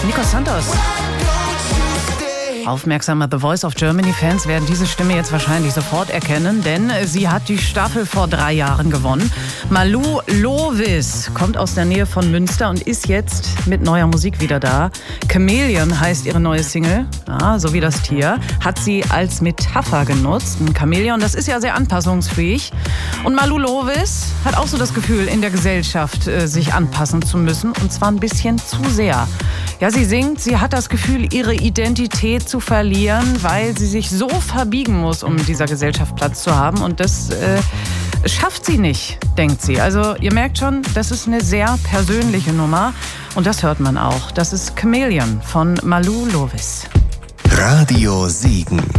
Nico Santos. Aufmerksame The Voice of Germany-Fans werden diese Stimme jetzt wahrscheinlich sofort erkennen, denn sie hat die Staffel vor 3 Jahren gewonnen. Malou Lovis kommt aus der Nähe von Münster und ist jetzt mit neuer Musik wieder da. Chameleon heißt ihre neue Single, so wie das Tier, hat sie als Metapher genutzt. Ein Chameleon, das ist ja sehr anpassungsfähig. Und Malou Lovis hat auch so das Gefühl, in der Gesellschaft sich anpassen zu müssen, und zwar ein bisschen zu sehr. Ja, sie singt, sie hat das Gefühl, ihre Identität zu verlieren, weil sie sich so verbiegen muss, um in dieser Gesellschaft Platz zu haben. Und das schafft sie nicht, denkt sie. Also ihr merkt schon, das ist eine sehr persönliche Nummer. Und das hört man auch. Das ist Chameleon von Malou Lovis. Radio Siegen.